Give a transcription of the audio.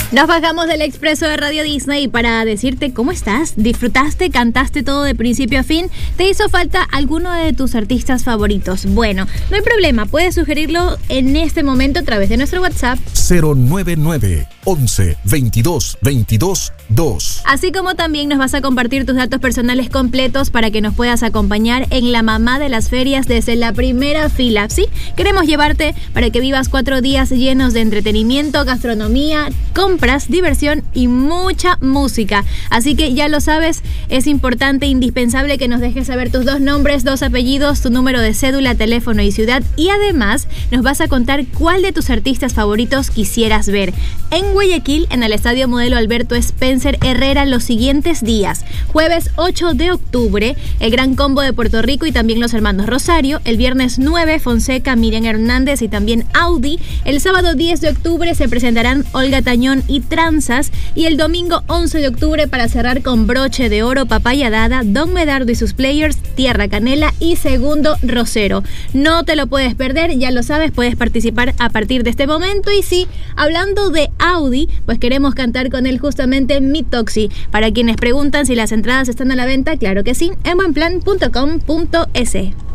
Nos bajamos del expreso de Radio Disney para decirte cómo estás. ¿Disfrutaste? ¿Cantaste todo de principio a fin? ¿Te hizo falta alguno de tus artistas favoritos? Bueno, no hay problema, puedes sugerirlo en este momento a través de nuestro WhatsApp 099 11 22 22 2. Así como también nos vas a compartir tus datos personales completos para que nos puedas acompañar en la mamá de las ferias desde la primera fila. Sí, queremos llevarte para que vivas 4 días llenos de entretenimiento, gastronomía, compras, diversión y mucha música. Así que ya lo sabes, es importante, indispensable que nos dejes saber tus 2 nombres, 2 apellidos, tu número de cédula, teléfono y ciudad, y además nos vas a contar cuál de tus artistas favoritos quisieras ver en Guayaquil, en el Estadio Modelo Alberto Spencer Herrera, los siguientes días: jueves 8 de octubre, el Gran Combo de Puerto Rico y también los hermanos Rosario; el viernes 9, Fonseca, Miriam Hernández y también Audi; el sábado 10 de octubre se presentarán Olga Tañón y Tranzas, y el domingo 11 de octubre, para cerrar con broche de oro, Papaya Dada, Don Medardo y sus Players, Tierra Canela y Segundo Rosero. No te lo puedes perder, ya lo sabes, puedes participar a partir de este momento. Y sí, hablando de Audi, pues queremos cantar con él justamente Mi Toxi. Para quienes preguntan si las entradas están a la venta, claro que sí, en buenplan.com.es.